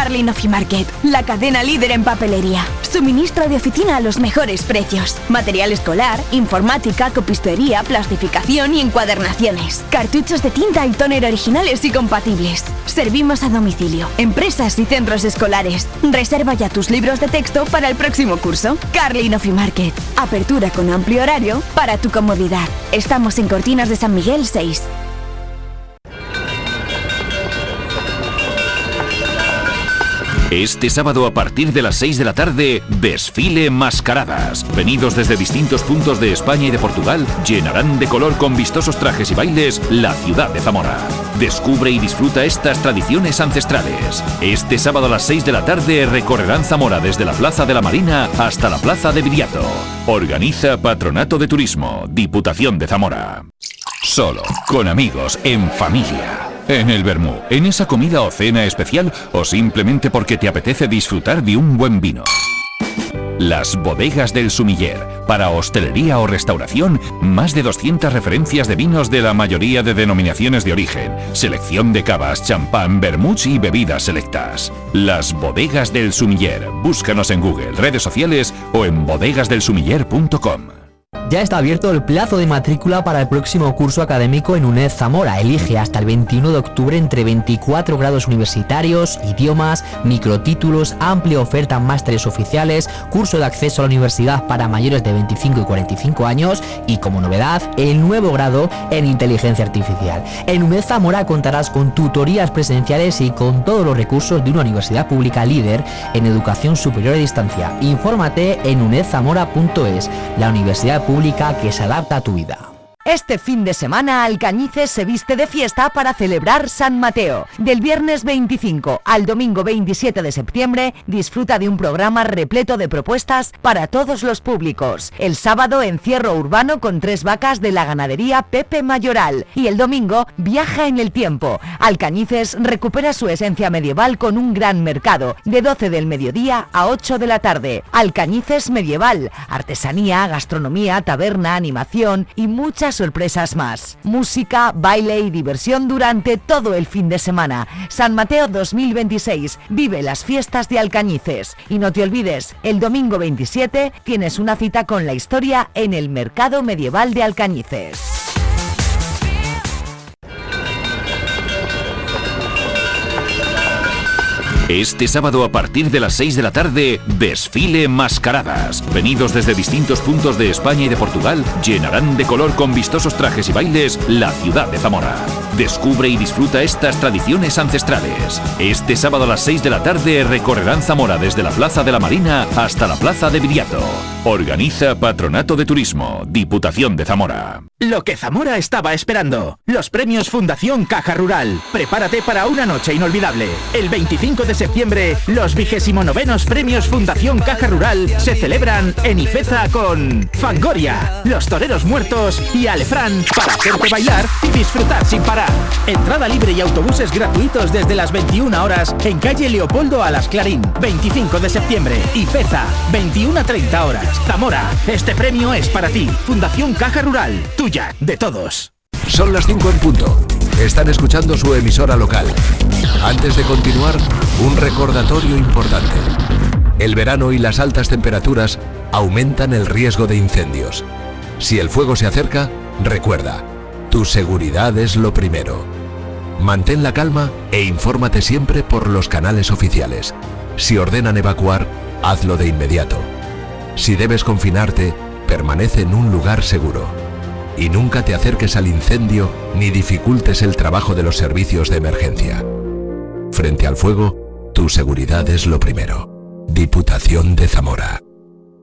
Carlin Office Market, la cadena líder en papelería. Suministro de oficina a los mejores precios. Material escolar, informática, copistería, plastificación y encuadernaciones. Cartuchos de tinta y tóner originales y compatibles. Servimos a domicilio, empresas y centros escolares. Reserva ya tus libros de texto para el próximo curso. Carlin Office Market. Apertura con amplio horario para tu comodidad. Estamos en Cortinas de San Miguel 6. Este sábado a partir de las 6 de la tarde, desfile Mascaradas. Venidos desde distintos puntos de España y de Portugal, llenarán de color con vistosos trajes y bailes la ciudad de Zamora. Descubre y disfruta estas tradiciones ancestrales. Este sábado a las 6 de la tarde recorrerán Zamora desde la Plaza de la Marina hasta la Plaza de Viriato. Organiza Patronato de Turismo, Diputación de Zamora. Solo, con amigos, en familia. En el vermú, en esa comida o cena especial o simplemente porque te apetece disfrutar de un buen vino. Las bodegas del Sumiller. Para hostelería o restauración, más de 200 referencias de vinos de la mayoría de denominaciones de origen. Selección de cavas, champán, vermuts y bebidas selectas. Las bodegas del Sumiller. Búscanos en Google, redes sociales o en bodegasdelsumiller.com. Ya está abierto el plazo de matrícula para el próximo curso académico en UNED Zamora. Elige hasta el 21 de octubre entre 24 grados universitarios, idiomas, microtítulos, amplia oferta en másteres oficiales, curso de acceso a la universidad para mayores de 25 y 45 años y, como novedad, el nuevo grado en inteligencia artificial. En UNED Zamora contarás con tutorías presenciales y con todos los recursos de una universidad pública líder en educación superior a distancia. Infórmate en unedzamora.es, la universidad pública que se adapta a tu vida. Este fin de semana Alcañices se viste de fiesta para celebrar San Mateo. Del viernes 25 al domingo 27 de septiembre disfruta de un programa repleto de propuestas para todos los públicos. El sábado encierro urbano con 3 vacas de la ganadería Pepe Mayoral y el domingo viaja en el tiempo. Alcañices recupera su esencia medieval con un gran mercado de 12 del mediodía a 8 de la tarde. Alcañices medieval, artesanía, gastronomía, taberna, animación y muchas sorpresas más. Música, baile y diversión durante todo el fin de semana. San Mateo 2026. Vive las fiestas de Alcañices. Y no te olvides, el domingo 27 tienes una cita con la historia en el Mercado Medieval de Alcañices. Este sábado a partir de las 6 de la tarde, desfile Mascaradas. Venidos desde distintos puntos de España y de Portugal, llenarán de color con vistosos trajes y bailes la ciudad de Zamora. Descubre y disfruta estas tradiciones ancestrales. Este sábado a las 6 de la tarde recorrerán Zamora desde la Plaza de la Marina hasta la Plaza de Viriato. Organiza Patronato de Turismo, Diputación de Zamora. Lo que Zamora estaba esperando. Los premios Fundación Caja Rural. Prepárate para una noche inolvidable. El 25 de septiembre, los 29º premios Fundación Caja Rural se celebran en Ifeza con Fangoria, Los Toreros Muertos y Alefrán para hacerte bailar y disfrutar sin parar. Entrada libre y autobuses gratuitos desde las 21 horas en calle Leopoldo Alas Clarín. 25 de septiembre, Ifeza, 21:30 horas. Zamora, este premio es para ti. Fundación Caja Rural, tuya, de todos. Son las 5 en punto. Están escuchando su emisora local. Antes de continuar, un recordatorio importante. El verano y las altas temperaturas aumentan el riesgo de incendios. Si el fuego se acerca, recuerda, tu seguridad es lo primero. Mantén la calma e infórmate siempre por los canales oficiales. Si ordenan evacuar, hazlo de inmediato. Si debes confinarte, permanece en un lugar seguro. Y nunca te acerques al incendio ni dificultes el trabajo de los servicios de emergencia. Frente al fuego, tu seguridad es lo primero. Diputación de Zamora.